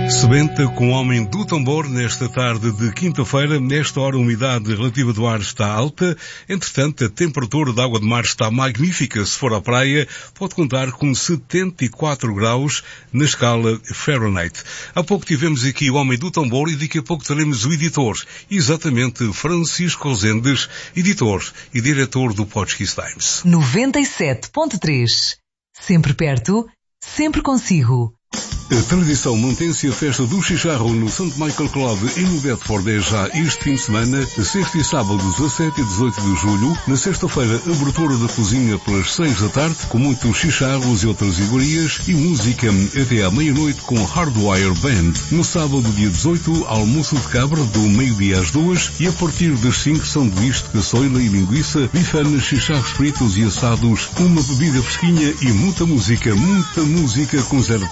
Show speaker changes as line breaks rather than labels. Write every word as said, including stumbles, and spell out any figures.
Sebenta com o homem do tambor nesta tarde de quinta-feira. Nesta hora a umidade relativa do ar está alta. Entretanto, a temperatura da água de mar está magnífica. Se for à praia, pode contar com setenta e quatro graus na escala Fahrenheit. Há pouco tivemos aqui o homem do tambor e daqui a pouco teremos o editor. Exatamente, Francisco Rosendes, editor e diretor do Portuguese Times.
noventa e sete ponto três. Sempre perto, sempre consigo.
A tradição mantém-se a festa do Chicharro no Saint Michael Club em no Bedford é já este fim de semana, sexta e sábado, dezassete e dezoito de julho. Na sexta-feira, abertura da cozinha pelas seis da tarde, com muitos chicharros e outras iguarias e música até à meia-noite com Hardwire Band. No sábado, dia dezoito, almoço de cabra do meio-dia às duas e a partir das cinco, sanduíche de caçoila e linguiça, bifanas, chicharros fritos e assados, uma bebida fresquinha e muita música, muita música com zero